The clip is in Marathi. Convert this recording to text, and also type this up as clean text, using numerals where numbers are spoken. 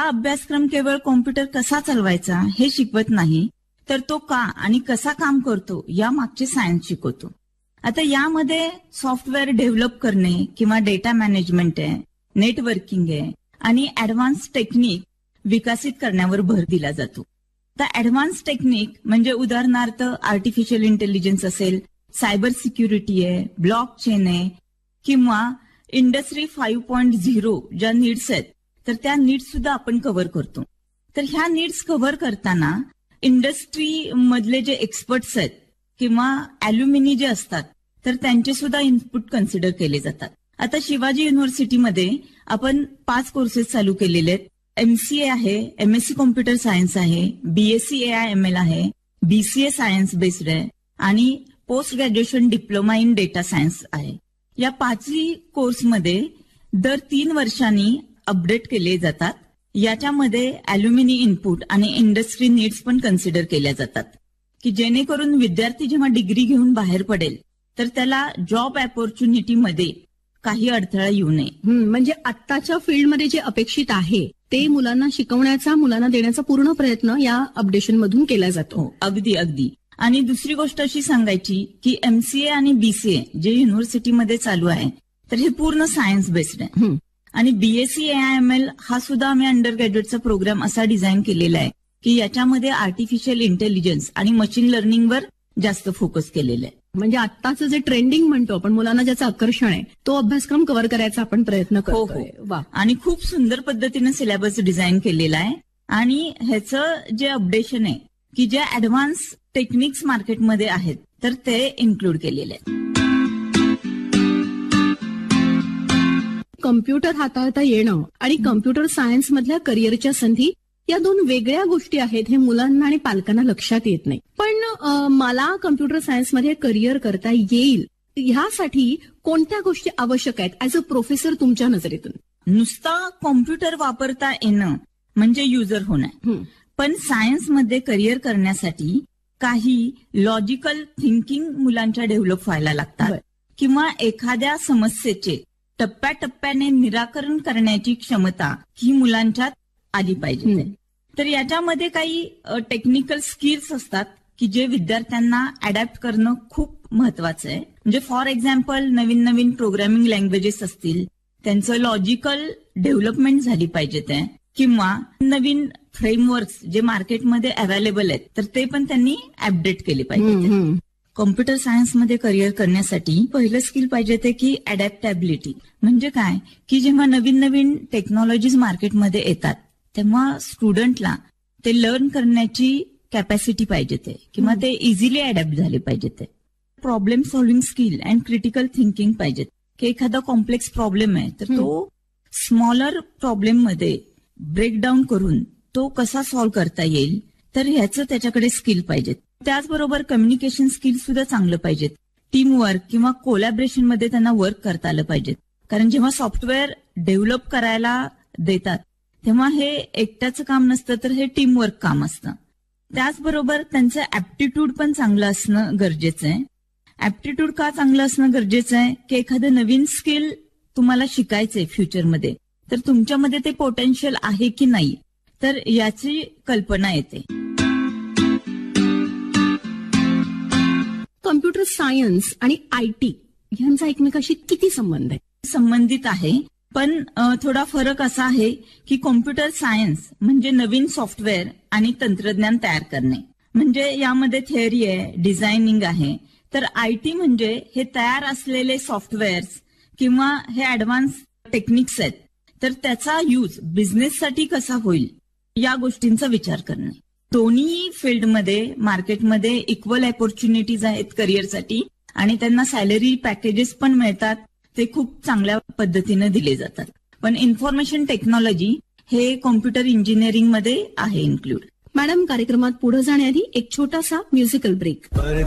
अभ्यासक्रम केवळ कॉम्प्युटर कसा चालवायचा हे शिकवत नाही, तर तो का आणि कसा काम करतो या मागचे सायन्स शिकवतो. आता यामध्ये सॉफ्टवेअर डेव्हलप करणे किंवा डेटा मॅनेजमेंट आहे, नेटवर्किंग आहे आणि ऍडव्हान्स टेक्निक विकसित करण्यावर भर दिला जातो. तर ऍडव्हान्स टेक्निक म्हणजे उदाहरणार्थ आर्टिफिशियल इंटेलिजन्स असेल, सायबर सिक्युरिटी आहे, ब्लॉक चेन आहे किंवा इंडस्ट्री 5.0 ज्या नीड्स आहेत तर त्या नीड्स सुद्धा आपण कव्हर करतो. तर ह्या नीड्स कव्हर करताना इंडस्ट्री मधले जे एक्सपर्ट्स आहेत किंवा अॅल्युमिनी जे असतात तर त्यांचे सुद्धा इनपुट कन्सिडर केले जातात. आता शिवाजी युनिव्हर्सिटीमध्ये आपण 5 कोर्सेस चालू केलेले आहेत. MCA आहे, MSc कॉम्प्युटर सायन्स आहे, BSc AI/ML आहे, BCA सायन्स बेस्ड आहे आणि post graduation diploma in data science आहे. या 5ही कोर्समध्ये दर 3 वर्षांनी अपडेट केले जातात. याच्यामध्ये अॅल्युमिनी इनपुट आणि इंडस्ट्री नीड्स पण कन्सिडर केल्या जातात की जेणेकरून विद्यार्थी जेव्हा डिग्री घेऊन बाहेर पडेल तर त्याला जॉब ऑपॉर्च्युनिटीमध्ये काही अडथळा येऊ नये. म्हणजे आत्ताच्या फील्डमध्ये जे अपेक्षित आहे ते मुलांना शिकवण्याचा, मुलांना देण्याचा पूर्ण प्रयत्न या अपडेशन मधून केला जातो. अगदी अगदी. आणि दुसरी गोष्ट अशी सांगायची की MCA आणि BCA जे युनिव्हर्सिटीमध्ये चालू आहे तर हे पूर्ण सायन्स बेस्ड आहे. आणि BSc AI/ML हा सुद्धा आम्ही अंडर ग्रॅज्युएटचा प्रोग्राम असा डिझाईन केलेला आहे की याच्यामध्ये आर्टिफिशियल इंटेलिजन्स आणि मशीन लर्निंगवर जास्त फोकस केलेला आहे. म्हणजे आत्ताचं जे ट्रेंडिंग म्हणतो आपण, मुलांना ज्याचं आकर्षण आहे तो अभ्यासक्रम कव्हर करायचा आपण प्रयत्न करतो. वा. आणि खूप सुंदर पद्धतीने सिलेबस डिझाईन केलेला आहे. आणि ह्याचं जे अपडेशन आहे की ज्या ऍडव्हान्स टेक्निक्स मार्केटमध्ये आहेत तर ते इन्क्लूड केलेले आहेत. कम्प्युटर हाताळता येणं आणि कम्प्युटर सायन्स मधल्या करिअरच्या संधी या 2 वेगळ्या गोष्टी आहेत हे मुलांना आणि पालकांना लक्षात येत नाही. पण मला कम्प्युटर सायन्समध्ये करिअर करता येईल ह्यासाठी कोणत्या गोष्टी आवश्यक आहेत ऍज अ प्रोफेसर तुमच्या नजरेतून? नुसता कॉम्प्युटर वापरता येणं म्हणजे युजर होणं, पण सायन्समध्ये करिअर करण्यासाठी काही लॉजिकल थिंकिंग मुलांच्या डेव्हलप व्हायला लागतात किंवा एखाद्या समस्येचे टप्प्याटप्प्याने निराकरण करण्याची क्षमता ही मुलांच्यात आली पाहिजे. तर याच्यामध्ये काही टेक्निकल स्किल्स असतात की जे विद्यार्थ्यांना अडॅप्ट करणं खूप महत्वाचं आहे. म्हणजे for example Naveen Naveen programming languages असतील, त्यांचं लॉजिकल डेव्हलपमेंट झाली पाहिजे ते, किंवा नवीन फ्रेमवर्क्स जे मार्केटमध्ये अवेलेबल आहेत तर ते पण त्यांनी अपडेट केले पाहिजे. कॉम्प्युटर सायन्समध्ये करिअर करण्यासाठी पहिलं स्किल पाहिजे ते की अडॅप्टॅबिलिटी. म्हणजे काय की जेव्हा नवीन नवीन टेक्नॉलॉजीज मार्केटमध्ये येतात तेव्हा स्टुडंटला ते लर्न करण्याची कॅपॅसिटी पाहिजे ते, किंवा ते इझिली अडॅप्ट झाले पाहिजे ते. Problem solving skill and critical thinking पाहिजेत की एखादा कॉम्प्लेक्स प्रॉब्लेम आहे तर तो स्मॉलर प्रॉब्लेम मध्ये ब्रेकडाऊन करून तो कसा सॉल्व्ह करता येईल तर ह्याचं त्याच्याकडे स्किल पाहिजेत. त्याचबरोबर कम्युनिकेशन स्किल सुद्धा चांगलं पाहिजेत. टीमवर्क किंवा कोलॅबरेशन मध्ये त्यांना वर्क करता आलं पाहिजेत. कारण जेव्हा सॉफ्टवेअर डेव्हलप करायला देतात तेव्हा हे एकट्याचं काम नसतं तर हे टीमवर्क काम असतं. त्याचबरोबर त्यांचं ऍप्टिट्यूड पण चांगलं असणं गरजेचं आहे. ऍप्टिट्यूड का चांगलं असणं गरजेचं आहे की एखादं नवीन स्किल तुम्हाला शिकायचंय फ्युचरमध्ये तर तुमच्यामध्ये ते पोटेन्शियल आहे की नाही तर याची कल्पना येते. कम्प्युटर सायन्स आणि IT यांचा एकमेकाशी किती संबंध आहे? संबंधित आहे, पण थोडा फरक असा आहे की कॉम्प्युटर सायन्स म्हणजे नवीन सॉफ्टवेअर आणि तंत्रज्ञान तयार करणे, म्हणजे यामध्ये थिअरी आहे, डिझायनिंग आहे. तर IT म्हणजे हे तयार असलेले सॉफ्टवेअर्स किंवा हे ऍडव्हान्स टेक्निक्स आहेत तर त्याचा यूज बिझनेससाठी कसा होईल या गोष्टींचा विचार करणे. दोन्ही फील्डमध्ये मार्केटमध्ये इक्वल ऑपॉर्च्युनिटीज आहेत करिअरसाठी आणि त्यांना सॅलरी पॅकेजेस पण मिळतात, ते खूप चांगल्या पद्धतीने दिले जातात. पण इन्फॉर्मेशन टेक्नॉलॉजी हे कॉम्प्युटर इंजिनिअरिंग मध्ये आहे इन्क्लूड. मॅडम, कार्यक्रमात पुढे जाण्याआधी एक छोटासा म्युझिकल ब्रेक.